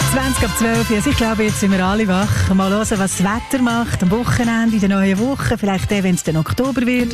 11:20. Also ich glaube, jetzt sind wir alle wach. Mal hören, was das Wetter macht am Wochenende, in der neuen Woche. Vielleicht wenn es dann Oktober wird.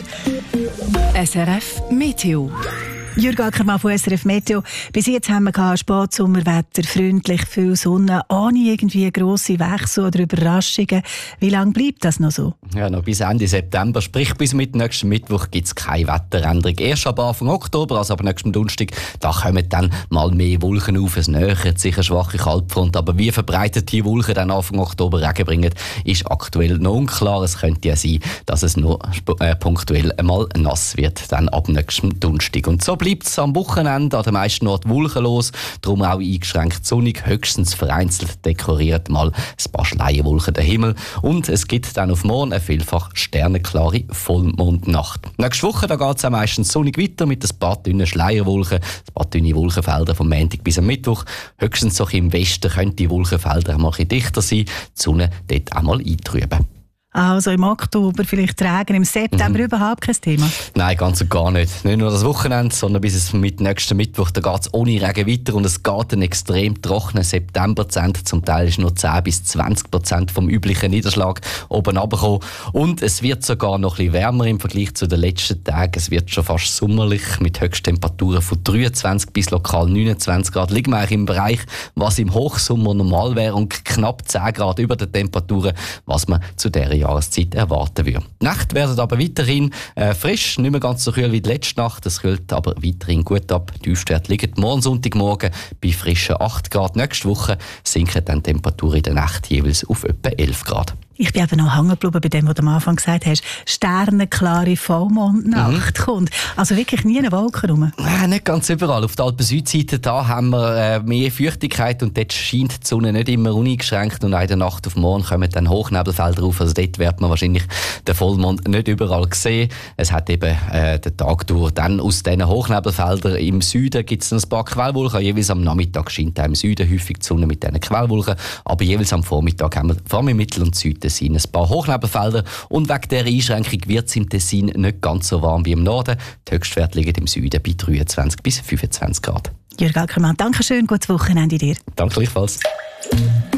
SRF Meteo. Jürg Ackermann von SRF Meteo. Bis jetzt haben wir Spätsommerwetter, freundlich, viel Sonne, ohne irgendwie grosse Wechsel oder Überraschungen. Wie lange bleibt das noch so? Ja, noch bis Ende September, sprich bis mit nächsten Mittwoch gibt es keine Wetteränderung. Erst ab Anfang Oktober, also ab nächsten Donnerstag, da kommen dann mal mehr Wolken auf. Es nähert sich eine schwache Kaltfront, aber wie verbreitet die Wolken dann Anfang Oktober Regen bringen, ist aktuell noch unklar. Es könnte ja sein, dass es nur punktuell einmal nass wird, dann ab nächsten Donnerstag. Und so bleibt es am Wochenende an den meisten Orten wolkenlos, darum auch eingeschränkt sonnig, höchstens vereinzelt dekoriert mal ein paar Schleierwolken den Himmel. Und es gibt dann auf morgen eine vielfach sternenklare Vollmondnacht. Nächste Woche geht es auch meistens sonnig weiter mit ein paar dünnen Schleierwolken, ein paar dünne Wolkenfelder vom Montag bis am Mittwoch. Höchstens so im Westen könnten die Wolkenfelder mal ein bisschen dichter sein, die Sonne dort auch mal eintrüben. Also im Oktober vielleicht Regen, im September überhaupt kein Thema? Nein, ganz und gar nicht. Nicht nur das Wochenende, sondern bis es mit nächsten Mittwoch, da geht es ohne Regen weiter und es geht einen extrem trockenen September zu Ende. Zum Teil ist nur 10-20% vom üblichen Niederschlag oben runtergekommen. Und es wird sogar noch ein bisschen wärmer im Vergleich zu den letzten Tagen. Es wird schon fast sommerlich mit Höchsttemperaturen von 23 bis lokal 29 Grad. Liegen wir eigentlich im Bereich, was im Hochsommer normal wäre und knapp 10 Grad über den Temperaturen, was man zu dieser Jahreszeit erwarten würde. Die Nächte werden aber weiterhin frisch, nicht mehr ganz so kühl wie die letzte Nacht. Es kühlt aber weiterhin gut ab. Die Tiefstwerte liegen morgen Sonntagmorgen bei frischen 8 Grad. Nächste Woche sinken dann die Temperaturen in der Nacht jeweils auf etwa 11 Grad. Ich bin eben noch hängen geblieben bei dem, was du am Anfang gesagt hast. Sternenklare Vollmondnacht kommt. Also wirklich nie eine Wolke rum. Nicht ganz überall. Auf der Alpen-Südseite da haben wir mehr Feuchtigkeit und dort scheint die Sonne nicht immer uneingeschränkt. Und in der Nacht auf morgen kommen dann Hochnebelfelder auf. Also dort wird man wahrscheinlich den Vollmond nicht überall sehen. Es hat eben den Tag durch. Dann aus diesen Hochnebelfeldern im Süden gibt es ein paar Quellwolken. Jeweils am Nachmittag scheint auch im Süden häufig die Sonne mit diesen Quellwolken. Aber jeweils am Vormittag haben wir vor allem im Mittel- und Süden ein paar Hochnebelfelder und wegen dieser Einschränkung wird es im Tessin nicht ganz so warm wie im Norden. Die Höchstwerte liegen im Süden bei 23 bis 25 Grad. Jürg Ackermann, danke schön, gutes Wochenende dir. Danke gleichfalls.